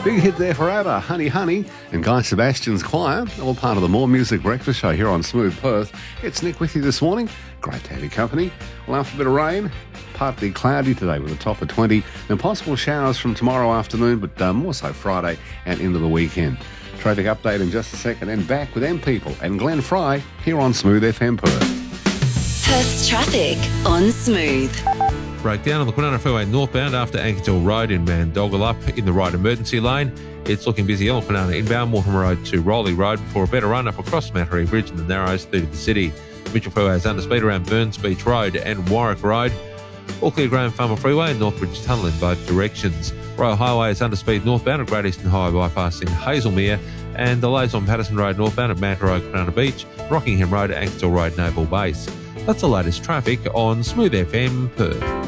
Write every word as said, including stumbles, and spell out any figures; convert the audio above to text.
Big hit there for ABBA, Honey Honey, and Guy Sebastian's Choir, all part of the More Music Breakfast Show here on Smooth Perth. It's Nick with you this morning. Great to have your company. Well, after a bit of rain, partly cloudy today with a top of twenty, and possible showers from tomorrow afternoon, but uh, more so Friday and into the weekend. Traffic update in just a second, and back with M People and Glenn Fry here on Smooth F M Perth. Perth's traffic on Smooth. Breakdown on the Kwinana Freeway northbound after Ankertil Road in Mandogalup in the right emergency lane. It's looking busy on Kwinana inbound, Mortimer Road to Rowley Road for a better run up across Mattery Bridge and the Narrows through the city. Mitchell Freeway is under speed around Burns Beach Road and Warwick Road. All clear Graham Farmer Freeway and Northbridge Tunnel in both directions. Royal Highway is under speed northbound at Great Eastern Highway bypass in Hazelmere, and delays on Patterson Road northbound at Manta Road, Kwinana Beach, Rockingham Road, Ankertil Road, Naval Base. That's the latest traffic on Smooth F M Perth.